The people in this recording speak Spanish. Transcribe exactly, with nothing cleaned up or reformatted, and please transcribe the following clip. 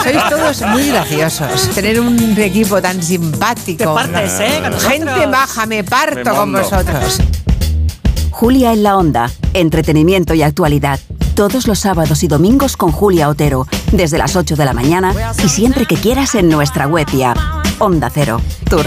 sois todos muy graciosos. Tener un equipo tan simpático. Te partes, ¿eh? Con Gente nosotros. baja, me parto Me con mondo. vosotros. Julia en la Onda, entretenimiento y actualidad. Todos los sábados y domingos con Julia Otero, desde las ocho de la mañana y siempre que quieras en nuestra web y app. Onda Cero, tu